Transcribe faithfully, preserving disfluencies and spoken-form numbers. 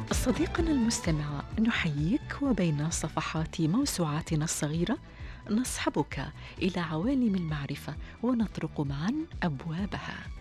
صديقنا المستمع، نحييك وبين صفحات موسوعاتنا الصغيرة نصحبك إلى عوالم المعرفة ونطرق معا أبوابها.